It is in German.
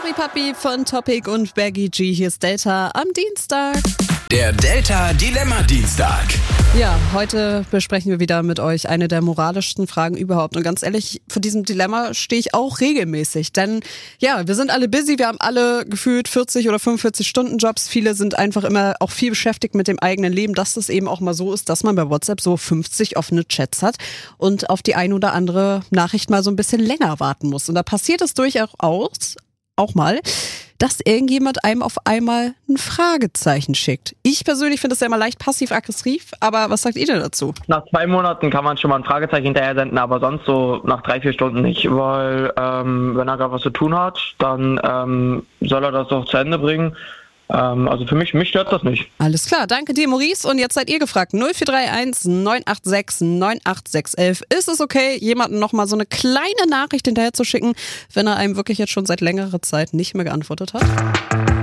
Party Papi von Topic und Baggy G. Hier ist Delta am Dienstag. Der Delta Dilemma Dienstag. Ja, heute besprechen wir wieder mit euch eine der moralischsten Fragen überhaupt. Und ganz ehrlich, vor diesem Dilemma stehe ich auch regelmäßig. Denn ja, wir sind alle busy, wir haben alle gefühlt 40 oder 45 Stunden Jobs. Viele sind einfach immer auch viel beschäftigt mit dem eigenen Leben, dass das eben auch mal so ist, dass man bei WhatsApp so 50 offene Chats hat und auf die ein oder andere Nachricht mal so ein bisschen länger warten muss. Und da passiert es durchaus auch mal, dass irgendjemand einem auf einmal ein Fragezeichen schickt. Ich persönlich finde das ja immer leicht passiv-aggressiv, aber was sagt ihr denn dazu? Nach 2 Monaten kann man schon mal ein Fragezeichen hinterher senden, aber sonst so nach 3-4 Stunden nicht, weil wenn er gerade was zu tun hat, dann soll er das doch zu Ende bringen. Also für mich stört das nicht. Alles klar, danke dir Maurice und jetzt seid ihr gefragt. 0431 986 98611. Ist es okay, jemandem nochmal so eine kleine Nachricht hinterher zu schicken, wenn er einem wirklich jetzt schon seit längerer Zeit nicht mehr geantwortet hat?